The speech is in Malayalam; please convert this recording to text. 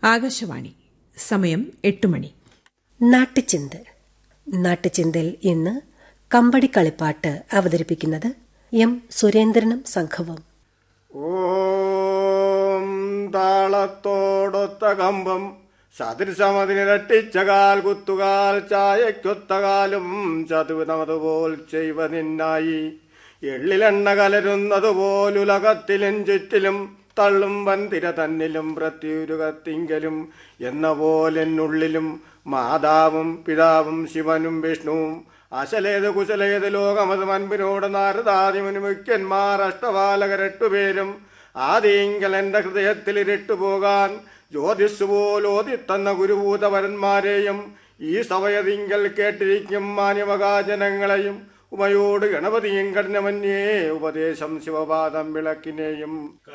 ആകാശവാണി. സമയം 8 മണി. നാട്ടുചിന്ത. നാട്ടുചിന്തയിൽ ഇന്ന് കമ്പടി കളിപ്പാട്ട് അവതരിപ്പിക്കുന്നത് എം സുരേന്ദ്രനും സംഘവും. ഓം താളത്തോടൊത്ത കമ്പം സദൃശമതിനിരട്ടിച്ചകാൽ കുത്തുകാൽ ചായക്കൊത്തകാലും ചതുവതുപോൽ ചെയ്വ നിന്നായി എള്ളിലെണ്ണ കലരുന്നതുപോലുലകത്തിലും ചുറ്റിലും തള്ളും വൻതിര തന്നിലും പ്രത്യുരുകത്തിങ്കലും എന്ന പോലെന്നുള്ളിലും മാതാവും പിതാവും ശിവനും വിഷ്ണുവും അശലേത് കുശലേത് ലോകമത് മൻപിനോട് നാരദാദിമുനി മുഖ്യന്മാർ അഷ്ടപാലകരെട്ടുപേരും ആദിങ്കൽ എന്റെ ഹൃദയത്തിൽ ഇരട്ടുപോകാൻ ജ്യോതിസ്സുപോലോതിത്തന്ന ഗുരുഭൂതവരന്മാരെയും ഈ സവയതിങ്കൽ കേട്ടിരിക്കും മാന്യമകാജനങ്ങളെയും ഉമയോട് ഗണപതിയും കഠിനമന്യേ ഉപദേശം ശിവപാദം വിളക്കിനെയും